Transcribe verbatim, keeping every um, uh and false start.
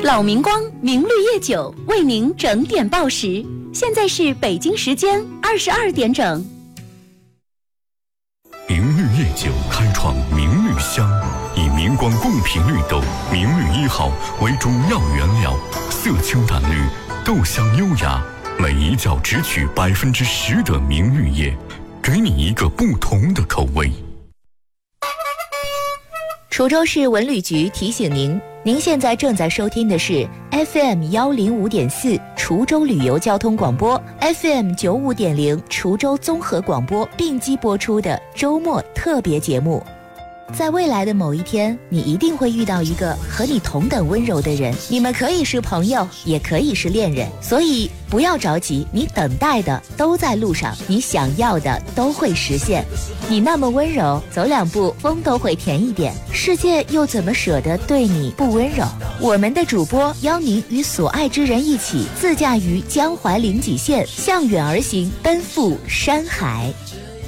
老明光明绿叶酒为您整点报时，现在是北京时间二十二点整。 明绿叶酒开创明绿香，以明光贡品绿豆明绿一号为主要原料，色清淡绿，豆香优雅，每一窖只取百分之十的明绿叶，给你一个不同的口味。 滁州市文旅局提醒您，您现在正在收听的是 F M 一零五点四 滁州旅游交通广播 ，F M 九五点零 滁州综合广播并机播出的周末特别节目。在未来的某一天，你一定会遇到一个和你同等温柔的人，你们可以是朋友，也可以是恋人，所以不要着急，你等待的都在路上，你想要的都会实现。你那么温柔，走两步风都会甜一点，世界又怎么舍得对你不温柔？我们的主播邀您与所爱之人一起自驾于江淮临济县，向远而行，奔赴山海。